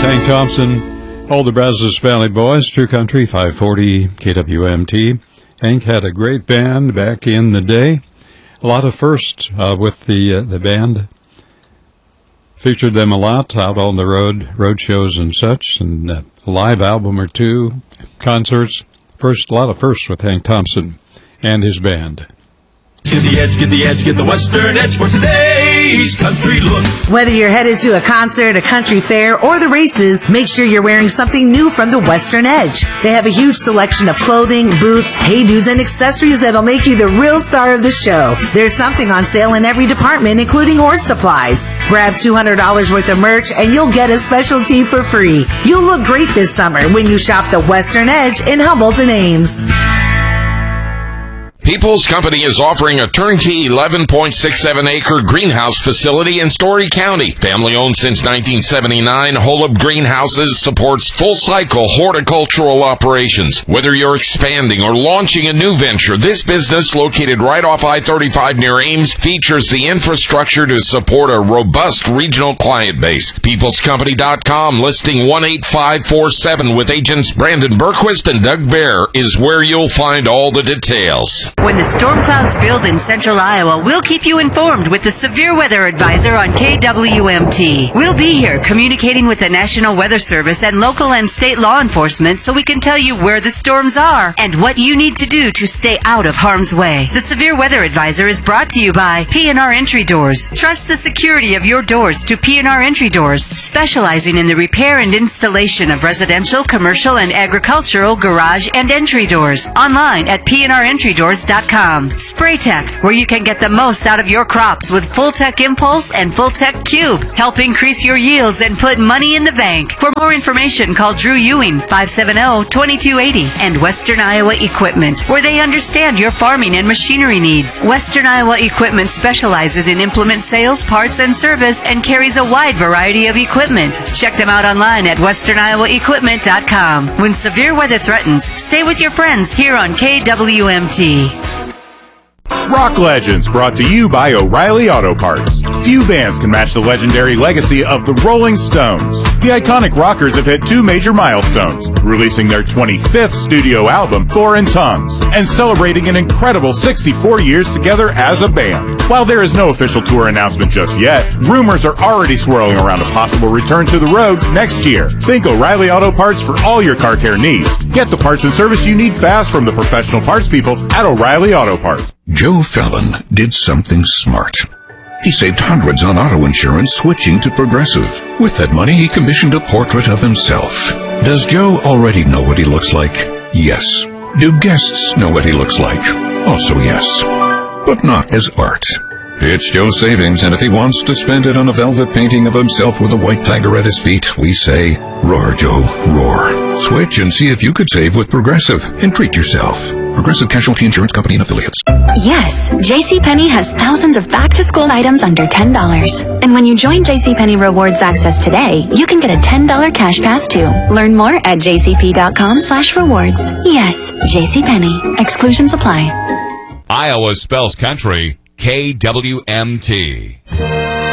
Hank Thompson, all the Brazos Valley Boys, True Country, 540 KWMT. Hank had a great band back in the day. A lot of firsts with the band. Featured them a lot out on the road shows and such, and a live album or two, concerts. A lot of firsts with Hank Thompson and his band. Get the edge, get the Western edge for today's country look. Whether you're headed to a concert, a country fair, or the races, make sure you're wearing something new from the Western Edge. They have a huge selection of clothing, boots, hey-dos, and accessories that'll make you the real star of the show. There's something on sale in every department, including horse supplies. Grab $200 worth of merch, and you'll get a specialty for free. You'll look great this summer when you shop the Western Edge in Humboldt and Ames. People's Company is offering a turnkey 11.67-acre greenhouse facility in Story County. Family-owned since 1979, Holub Greenhouses supports full-cycle horticultural operations. Whether you're expanding or launching a new venture, this business, located right off I-35 near Ames, features the infrastructure to support a robust regional client base. PeoplesCompany.com, listing 18547 with agents Brandon Berquist and Doug Bear, is where you'll find all the details. When the storm clouds build in central Iowa, we'll keep you informed with the Severe Weather Advisor on KWMT. We'll be here communicating with the National Weather Service and local and state law enforcement so we can tell you where the storms are and what you need to do to stay out of harm's way. The Severe Weather Advisor is brought to you by P&R Entry Doors. Trust the security of your doors to P&R Entry Doors, specializing in the repair and installation of residential, commercial, and agricultural garage and entry doors. Online at PNREntryDoors.com. Spraytech, where you can get the most out of your crops with Full-Tech Impulse and Full-Tech Cube. Help increase your yields and put money in the bank. For more information, call Drew Ewing, 570-2280, and Western Iowa Equipment, where they understand your farming and machinery needs. Western Iowa Equipment specializes in implement sales, parts, and service, and carries a wide variety of equipment. Check them out online at westerniowaequipment.com. When severe weather threatens, stay with your friends here on KWMT. Rock Legends, brought to you by O'Reilly Auto Parts. Few bands can match the legendary legacy of the Rolling Stones. The iconic rockers have hit two major milestones, releasing their 25th studio album, Thor and Tongues, and celebrating an incredible 64 years together as a band. While there is no official tour announcement just yet, rumors are already swirling around a possible return to the road next year. Think O'Reilly Auto Parts for all your car care needs. Get the parts and service you need fast from the professional parts people at O'Reilly Auto Parts. Joe Fallon did something smart. He saved hundreds on auto insurance switching to Progressive. With that money, he commissioned a portrait of himself. Does Joe already know what he looks like? Yes. Do guests know what he looks like? Also yes. But not as art. It's Joe's savings, and if he wants to spend it on a velvet painting of himself with a white tiger at his feet, we say, roar, Joe, roar. Switch and see if you could save with Progressive and treat yourself. Progressive Casualty Insurance Company and Affiliates. Yes, JCPenney has thousands of back-to-school items under $10. And when you join JCPenney Rewards Access today, you can get a $10 cash pass too. Learn more at jcp.com/rewards. Yes, JCPenney. Exclusions apply. Iowa spells country, KWMT.